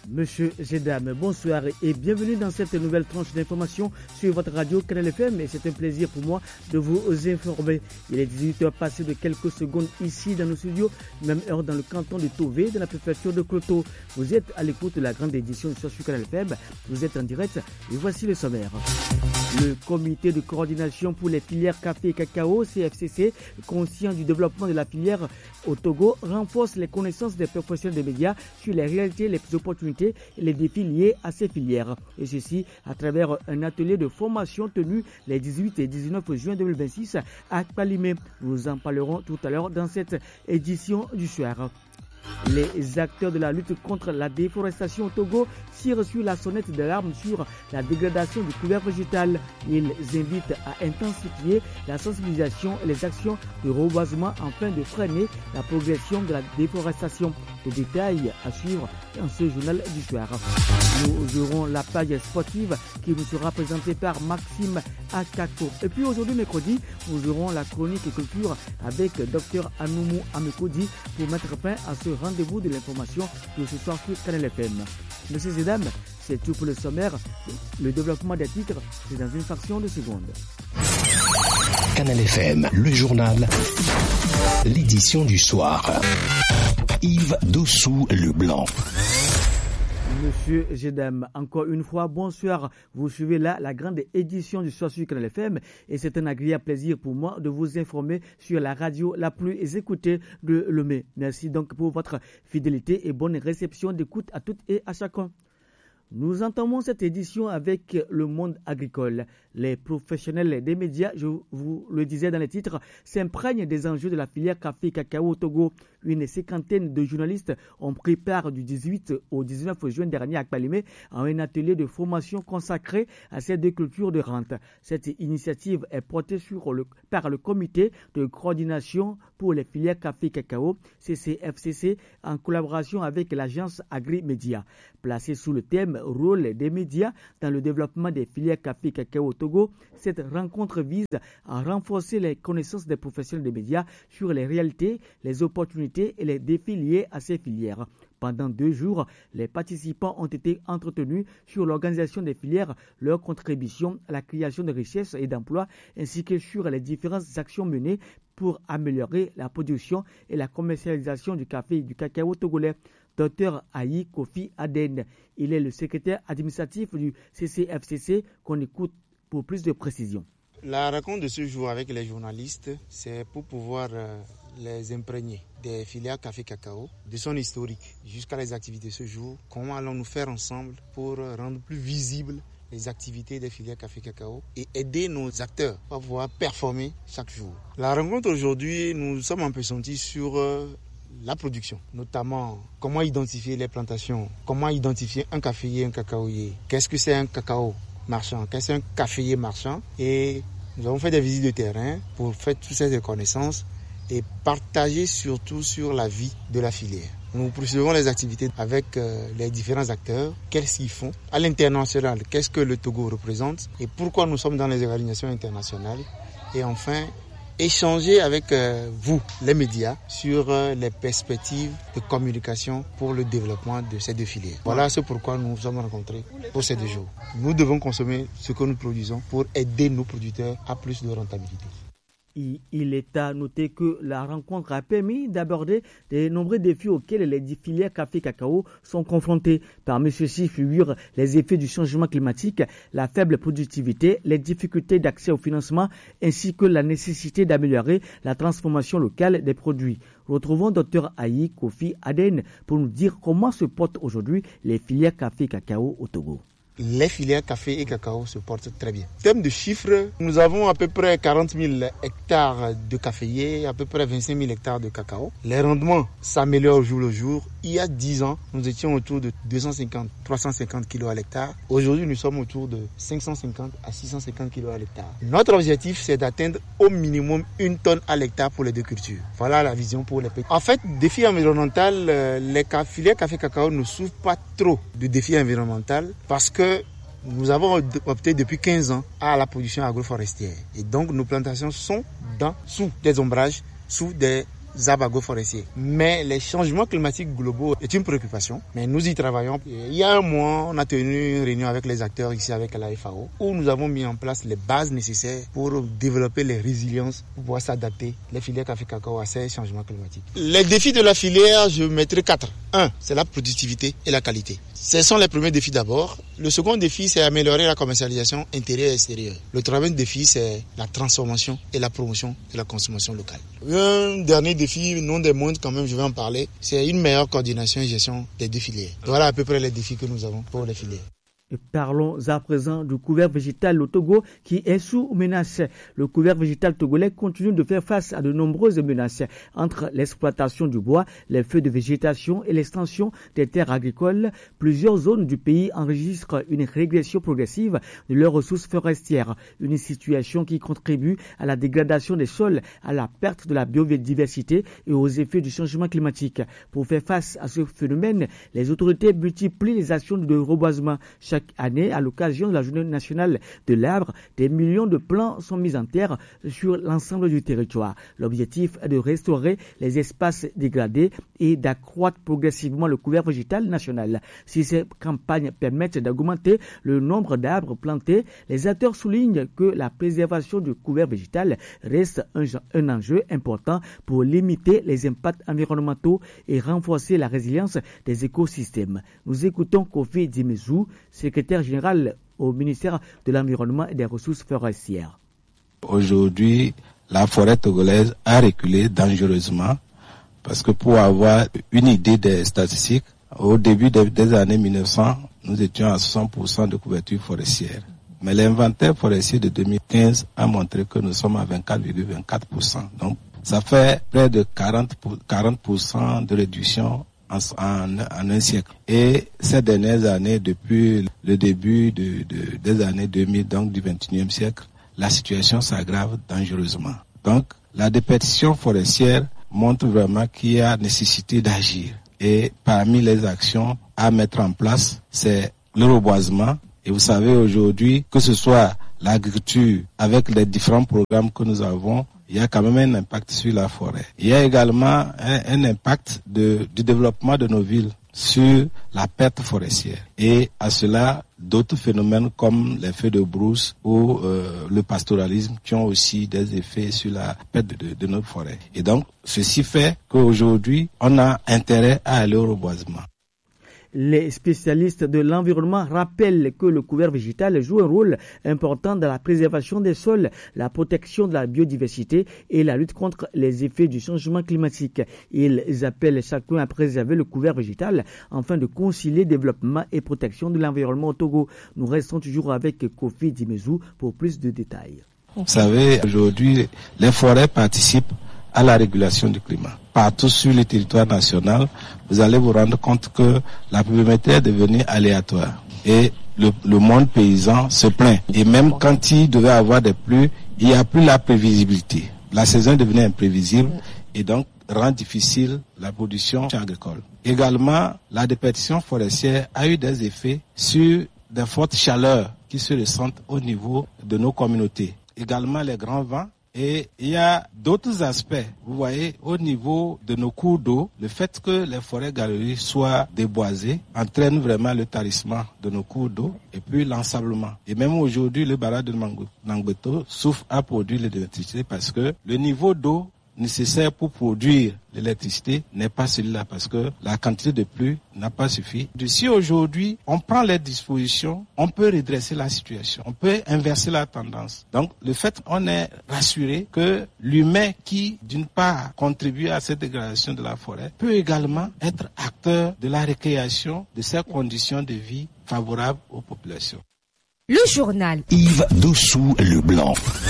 Monsieur Zedam, bonsoir et bienvenue dans cette nouvelle tranche d'information sur votre radio Canal FM et c'est un plaisir pour moi de vous informer. Il est 18h passé de quelques secondes ici dans nos studios, même heure dans le canton de Tové, de la préfecture de Kloto. Vous êtes à l'écoute de la grande édition sur Canal FM, vous êtes en direct et voici le sommaire. Le comité de coordination pour les filières café et cacao, CFCC, conscient du développement de la filière au Togo, renforce les connaissances des professionnels des médias sur les réalités, les opportunités et les défis liés à ces filières. Et ceci à travers un atelier de formation tenu les 18 et 19 juin 2026 à Kpalimé. Nous en parlerons tout à l'heure dans cette édition du soir. Les acteurs de la lutte contre la déforestation au Togo tirent sur la sonnette d'alarme sur la dégradation du couvert végétal. Ils invitent à intensifier la sensibilisation et les actions de reboisement afin de freiner la progression de la déforestation. Les détails à suivre dans ce journal du soir. Nous aurons la page sportive qui nous sera présentée par Maxime Akako. Et puis aujourd'hui mercredi, nous aurons la chronique et culture avec Dr Anoumou Amekodi pour mettre fin à ce rendez-vous de l'information de ce soir sur Canal FM. Messieurs et dames, c'est tout pour le sommaire. Le développement des titres, c'est dans une fraction de seconde. Canal FM, le journal, l'édition du soir. Yves Dossou-Leblanc. Monsieur Zedam, encore une fois, bonsoir. Vous suivez là la grande édition du soir sur Canal FM et c'est un agréable plaisir pour moi de vous informer sur la radio la plus écoutée de Lomé. Merci donc pour votre fidélité et bonne réception d'écoute à toutes et à chacun. Nous entamons cette édition avec le monde agricole. Les professionnels des médias, je vous le disais dans les titres, s'imprègnent des enjeux de la filière café et cacao au Togo. Une cinquantaine de journalistes ont pris part du 18 au 19 juin dernier à Kpalimé à un atelier de formation consacré à ces deux cultures de rente. Cette initiative est portée par le comité de coordination pour les filières café et cacao, CCFCC, en collaboration avec l'agence Agri-Média. Placée sous le thème rôle des médias dans le développement des filières café et cacao au Togo, cette rencontre vise à renforcer les connaissances des professionnels des médias sur les réalités, les opportunités et les défis liés à ces filières. Pendant 2 jours, les participants ont été entretenus sur l'organisation des filières, leur contribution à la création de richesses et d'emplois, ainsi que sur les différentes actions menées pour améliorer la production et la commercialisation du café et du cacao togolais. Dr Ayi Kofi Aden, il est le secrétaire administratif du CCFCC qu'on écoute pour plus de précisions. La rencontre de ce jour avec les journalistes, c'est pour pouvoir les imprégner des filières café-cacao, de son historique jusqu'à les activités de ce jour. Comment allons-nous faire ensemble pour rendre plus visibles les activités des filières café-cacao et aider nos acteurs à pouvoir performer chaque jour. La rencontre aujourd'hui, nous sommes un peu sentis sur la production, notamment comment identifier les plantations, comment identifier un caféier, un cacaoyer, qu'est-ce que c'est un cacao marchand, qu'est-ce que c'est un caféier marchand, et nous avons fait des visites de terrain pour faire toutes ces connaissances et partager surtout sur la vie de la filière. Nous poursuivons les activités avec les différents acteurs, qu'est-ce qu'ils font à l'international, qu'est-ce que le Togo représente et pourquoi nous sommes dans les organisations internationales, et enfin échanger avec vous, les médias, sur les perspectives de communication pour le développement de ces deux filières. Voilà ce pourquoi nous nous sommes rencontrés pour ces 2 jours. Nous devons consommer ce que nous produisons pour aider nos producteurs à plus de rentabilité. Il est à noter que la rencontre a permis d'aborder de nombreux défis auxquels les filières café et cacao sont confrontées. Parmi ceux-ci figurent les effets du changement climatique, la faible productivité, les difficultés d'accès au financement ainsi que la nécessité d'améliorer la transformation locale des produits. Retrouvons Dr Ayi Kofi Aden pour nous dire comment se portent aujourd'hui les filières café et cacao au Togo. Les filières café et cacao se portent très bien. En termes de chiffres, nous avons à peu près 40 000 hectares de caféiers, à peu près 25 000 hectares de cacao. Les rendements s'améliorent au jour le jour. Il y a 10 ans, nous étions autour de 250-350 kg à l'hectare. Aujourd'hui, nous sommes autour de 550 à 650 kg à l'hectare. Notre objectif, c'est d'atteindre au minimum 1 tonne à l'hectare pour les deux cultures. Voilà la vision pour les pays. En fait, défi environnemental, les filières café et cacao ne souffrent pas trop de défis environnementaux parce que nous avons opté depuis 15 ans à la production agroforestière. Et donc, nos plantations sont sous des ombrages, sous des arbres agroforestiers. Mais les changements climatiques globaux est une préoccupation, mais nous y travaillons. Il y a un mois, on a tenu une réunion avec les acteurs ici, avec la FAO, où nous avons mis en place les bases nécessaires pour développer les résiliences, pour pouvoir s'adapter, les filières café-cacao, à ces changements climatiques. Les défis de la filière, je mettrai 4. 1, c'est la productivité et la qualité. Ce sont les premiers défis d'abord. Le second défi, c'est améliorer la commercialisation intérieure et extérieure. Le troisième défi, c'est la transformation et la promotion de la consommation locale. Un dernier défi, non des moindres quand même, je vais en parler, c'est une meilleure coordination et gestion des deux filières. Voilà à peu près les défis que nous avons pour les filières. Et parlons à présent du couvert végétal au Togo qui est sous menace. Le couvert végétal togolais continue de faire face à de nombreuses menaces entre l'exploitation du bois, les feux de végétation et l'extension des terres agricoles. Plusieurs zones du pays enregistrent une régression progressive de leurs ressources forestières, une situation qui contribue à la dégradation des sols, à la perte de la biodiversité et aux effets du changement climatique. Pour faire face à ce phénomène, les autorités multiplient les actions de reboisement. Chaque année, à l'occasion de la Journée nationale de l'arbre, des millions de plants sont mis en terre sur l'ensemble du territoire. L'objectif est de restaurer les espaces dégradés et d'accroître progressivement le couvert végétal national. Si ces campagnes permettent d'augmenter le nombre d'arbres plantés, les acteurs soulignent que la préservation du couvert végétal reste un enjeu important pour limiter les impacts environnementaux et renforcer la résilience des écosystèmes. Nous écoutons Kofi Dimezou, secrétaire général au ministère de l'Environnement et des Ressources forestières. Aujourd'hui, la forêt togolaise a reculé dangereusement parce que pour avoir une idée des statistiques, au début des années 1900, nous étions à 60% de couverture forestière. Mais l'inventaire forestier de 2015 a montré que nous sommes à 24,24%. Donc, ça fait près de 40% de réduction en un siècle. Et ces dernières années, depuis le début des années 2000, donc du 21e siècle, la situation s'aggrave dangereusement. Donc, la déperdition forestière montre vraiment qu'il y a nécessité d'agir. Et parmi les actions à mettre en place, c'est le reboisement. Et vous savez aujourd'hui, que ce soit l'agriculture avec les différents programmes que nous avons, il y a quand même un impact sur la forêt. Il y a également un impact du développement de nos villes sur la perte forestière. Et à cela, d'autres phénomènes comme les feux de brousse ou le pastoralisme qui ont aussi des effets sur la perte de notre forêt. Et donc, ceci fait qu'aujourd'hui, on a intérêt à aller au reboisement. Les spécialistes de l'environnement rappellent que le couvert végétal joue un rôle important dans la préservation des sols, la protection de la biodiversité et la lutte contre les effets du changement climatique. Ils appellent chacun à préserver le couvert végétal afin de concilier développement et protection de l'environnement au Togo. Nous restons toujours avec Kofi Dimezou pour plus de détails. Vous savez, aujourd'hui, les forêts participent à la régulation du climat. Partout sur le territoire national, vous allez vous rendre compte que la pluviométrie est devenue aléatoire. Et le monde paysan se plaint. Et même quand il devait avoir des pluies, il n'y a plus la prévisibilité. La saison est devenue imprévisible et donc rend difficile la production agricole. Également, la déperdition forestière a eu des effets sur des fortes chaleurs qui se ressentent au niveau de nos communautés. Également, les grands vents. Et il y a d'autres aspects. Vous voyez, au niveau de nos cours d'eau, le fait que les forêts galeries soient déboisées entraîne vraiment le tarissement de nos cours d'eau et puis l'ensablement. Et même aujourd'hui, le barrage de Nangbeto souffre à produire l'électricité parce que le niveau d'eau nécessaire pour produire l'électricité n'est pas celui-là parce que la quantité de pluie n'a pas suffi. Si aujourd'hui on prend les dispositions, on peut redresser la situation, on peut inverser la tendance. Donc le fait qu'on est rassuré que l'humain qui d'une part contribue à cette dégradation de la forêt peut également être acteur de la récréation de ces conditions de vie favorables aux populations. Le journal Yves Dossou-Leblanc.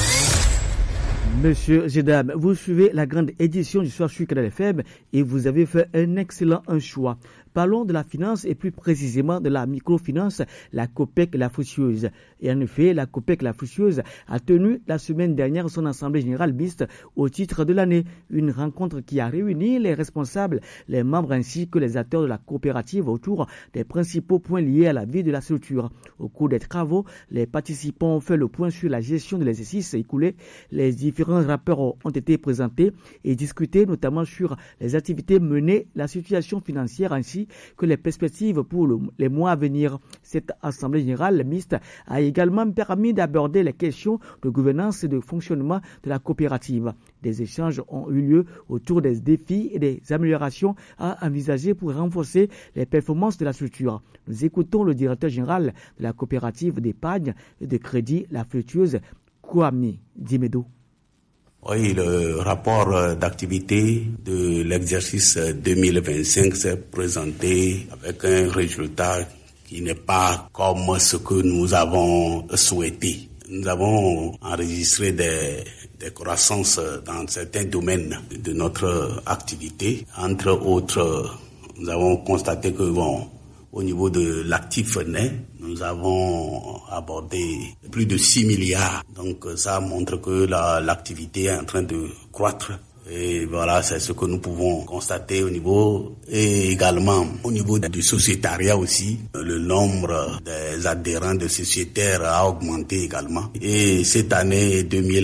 Monsieur Zedam, vous suivez la grande édition du Soir sur Canal FM et vous avez fait un excellent choix. Parlons de la finance et plus précisément de la microfinance, la COPEC La Fructueuse. Et en effet, la COPEC La Fructueuse a tenu la semaine dernière son assemblée générale mixte au titre de l'année. Une rencontre qui a réuni les responsables, les membres ainsi que les acteurs de la coopérative autour des principaux points liés à la vie de la structure. Au cours des travaux, les participants ont fait le point sur la gestion de l'exercice écoulé, les différents Différents rapports ont été présentés et discutés, notamment sur les activités menées, la situation financière ainsi que les perspectives pour les mois à venir. Cette Assemblée générale mixte a également permis d'aborder les questions de gouvernance et de fonctionnement de la coopérative. Des échanges ont eu lieu autour des défis et des améliorations à envisager pour renforcer les performances de la structure. Nous écoutons le directeur général de la coopérative d'épargne et de crédit La Fructueuse, Kwame Dimedo. Oui, le rapport d'activité de l'exercice 2025 s'est présenté avec un résultat qui n'est pas comme ce que nous avons souhaité. Nous avons enregistré des croissances dans certains domaines de notre activité. Entre autres, nous avons constaté que au niveau de l'actif net, nous avons abordé plus de 6 milliards. Donc ça montre que l'activité est en train de croître. Et voilà, c'est ce que nous pouvons constater au niveau, et également au niveau du sociétariat aussi. Le nombre des adhérents de sociétaires a augmenté également. Et cette année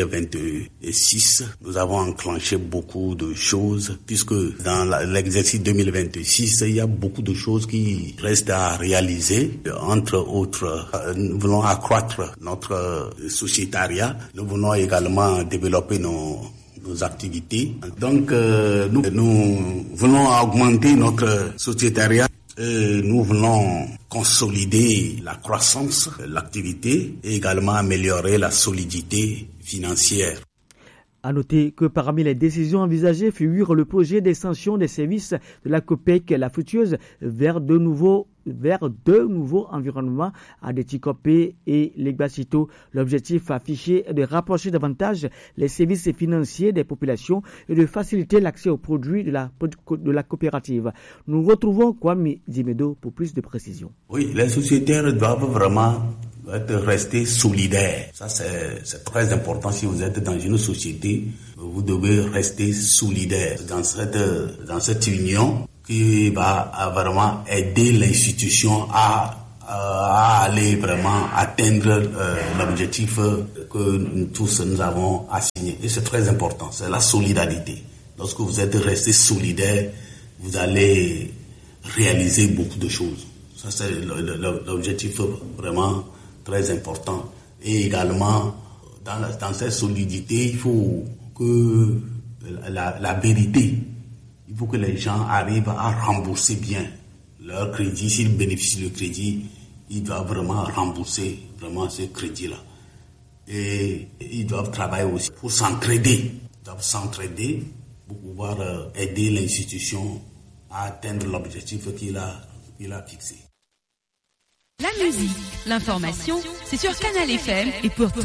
2026, nous avons enclenché beaucoup de choses, puisque dans l'exercice 2026, il y a beaucoup de choses qui restent à réaliser. Entre autres, nous voulons accroître notre sociétariat. Nous voulons également développer nos activités. Donc, nous voulons augmenter notre sociétariat. Nous voulons consolider la croissance, l'activité et également améliorer la solidité financière. À noter que parmi les décisions envisagées figure le projet d'extension des services de la COPEC La Fructueuse vers deux nouveaux environnements à Détikopé et Legbasito. L'objectif affiché est de rapprocher davantage les services financiers des populations et de faciliter l'accès aux produits de la coopérative. Nous retrouvons Kwame Dimedo pour plus de précisions. Oui, les sociétaires doivent vraiment rester solidaires. Ça, c'est très important. Si vous êtes dans une société, vous devez rester solidaire dans cette union qui va vraiment aider l'institution à aller vraiment atteindre l'objectif que nous tous nous avons assigné. Et c'est très important, c'est la solidarité. Lorsque vous êtes resté solidaire, vous allez réaliser beaucoup de choses. Ça, c'est l'objectif vraiment très important. Et également, dans cette solidité, il faut que la vérité, il faut que les gens arrivent à rembourser bien leur crédit. S'ils bénéficient du crédit, ils doivent vraiment rembourser vraiment ce crédit-là. Et ils doivent travailler aussi pour s'entraider. Ils doivent s'entraider pour pouvoir aider l'institution à atteindre l'objectif qu'il a fixé. La musique, l'information, c'est sur Canal FM et pour tout.